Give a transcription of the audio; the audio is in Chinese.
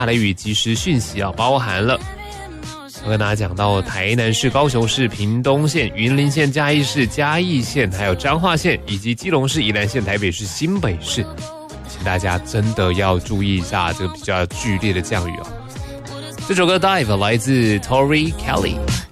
雷雨即时讯息啊，包含了我跟大家讲到台南市、高雄市、屏东县、云林县、嘉义市、嘉义县，还有彰化县，以及基隆市、宜兰县、台北市、新北市，请大家真的要注意一下这个比较剧烈的降雨哦。这首歌 Dive 来自 Tori Kelly。